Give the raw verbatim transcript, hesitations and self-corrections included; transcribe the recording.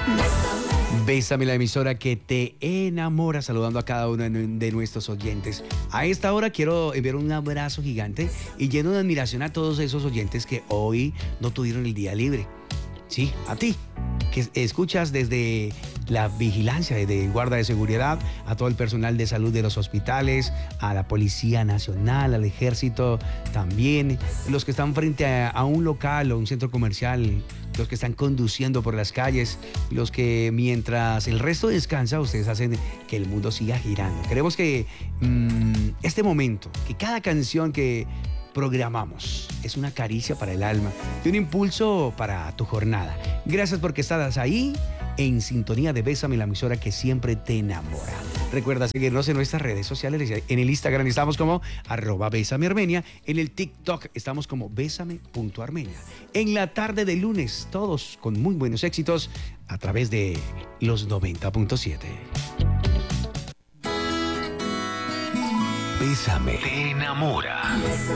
Bésame, la emisora que te enamora, saludando a cada uno de nuestros oyentes. A esta hora quiero enviar un abrazo gigante y lleno de admiración a todos esos oyentes que hoy no tuvieron el día libre. Sí, a ti, que escuchas desde la vigilancia, desde guarda de seguridad, a todo el personal de salud de los hospitales, a la Policía Nacional, al Ejército también, los que están frente a, a un local o un centro comercial, los que están conduciendo por las calles, los que mientras el resto descansa, ustedes hacen que el mundo siga girando. Queremos que mmm, este momento, que cada canción que programamos es una caricia para el alma y un impulso para tu jornada. Gracias porque estás ahí en sintonía de Bésame, la emisora que siempre te enamora. Recuerda seguirnos en nuestras redes sociales. En el Instagram estamos como arroba Bésame Armenia. En el TikTok estamos como Bésame.Armenia. En la tarde de lunes, todos con muy buenos éxitos a través de los noventa punto siete. Bésame te enamora.